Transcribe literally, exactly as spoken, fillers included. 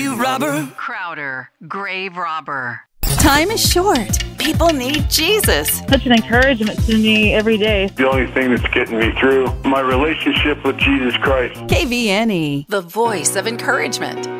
grave robber. Crowder, grave robber. Time is short. People need Jesus. Such an encouragement to me every day. The only thing that's getting me through, my relationship with Jesus Christ. K V N E. The voice of encouragement.